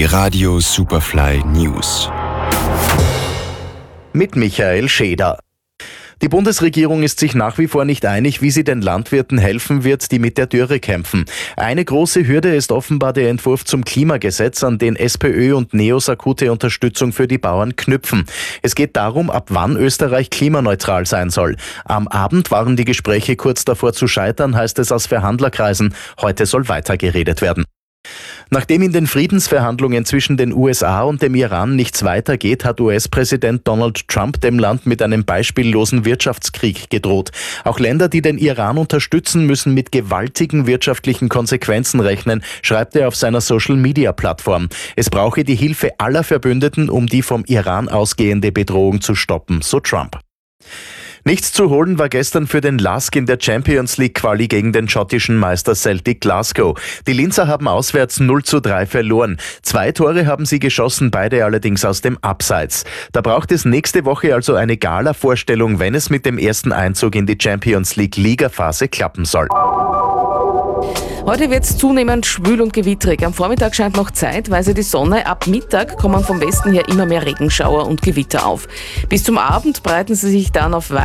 Die Radio Superfly News. Mit Michael Scheder. Die Bundesregierung ist sich nach wie vor nicht einig, wie sie den Landwirten helfen wird, die mit der Dürre kämpfen. Eine große Hürde ist offenbar der Entwurf zum Klimagesetz, an den SPÖ und NEOS akute Unterstützung für die Bauern knüpfen. Es geht darum, ab wann Österreich klimaneutral sein soll. Am Abend waren die Gespräche kurz davor zu scheitern, heißt es aus Verhandlerkreisen. Heute soll weitergeredet werden. Nachdem in den Friedensverhandlungen zwischen den USA und dem Iran nichts weitergeht, hat US-Präsident Donald Trump dem Land mit einem beispiellosen Wirtschaftskrieg gedroht. Auch Länder, die den Iran unterstützen, müssen mit gewaltigen wirtschaftlichen Konsequenzen rechnen, schreibt er auf seiner Social-Media-Plattform. Es brauche die Hilfe aller Verbündeten, um die vom Iran ausgehende Bedrohung zu stoppen, so Trump. Nichts zu holen war gestern für den LASK in der Champions League Quali gegen den schottischen Meister Celtic Glasgow. Die Linzer haben auswärts 0:3 verloren. 2 Tore haben sie geschossen, beide allerdings aus dem Abseits. Da braucht es nächste Woche also eine Gala-Vorstellung, wenn es mit dem ersten Einzug in die Champions League Ligaphase klappen soll. Heute wird es zunehmend schwül und gewittrig. Am Vormittag scheint noch zeitweise die Sonne. Ab Mittag kommen vom Westen her immer mehr Regenschauer und Gewitter auf. Bis zum Abend breiten sie sich dann auf